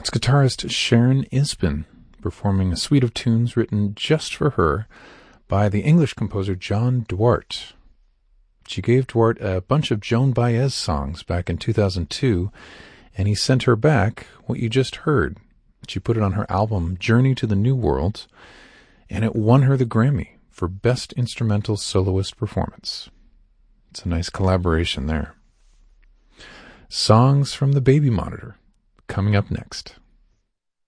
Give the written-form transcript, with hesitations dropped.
It's guitarist Sharon Isbin performing a suite of tunes written just for her by the English composer John Duarte. She gave Duarte a bunch of Joan Baez songs back in 2002, and he sent her back what you just heard. She put it on her album Journey to the New World, and it won her the Grammy for Best Instrumental Soloist Performance. It's a nice collaboration there. Songs from the Baby Monitor, coming up next.